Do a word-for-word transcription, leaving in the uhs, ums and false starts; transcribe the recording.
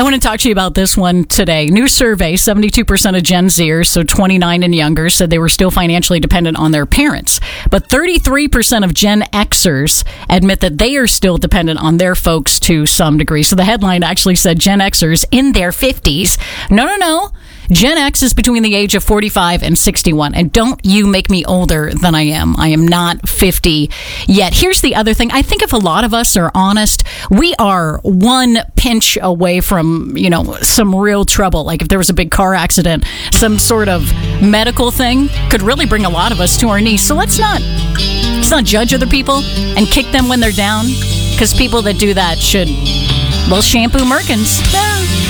I want to talk to you about this one today. New survey, seventy-two percent of Gen Zers, so twenty-nine and younger, said they were still financially dependent on their parents. But thirty-three percent of Gen Xers admit that they are still dependent on their folks to some degree. So the headline actually said Gen Xers in their fifties. No, no, no. Gen X is between the age of forty-five and sixty-one. And don't you make me older than I am. I am not fifty yet. Here's the other thing. I think if a lot of us are honest, we are one pinch away from, you know, some real trouble. Like if there was a big car accident, some sort of medical thing could really bring a lot of us to our knees. So let's not, let's not judge other people and kick them when they're down. Because people that do that should, well, shampoo Merkins. Yeah.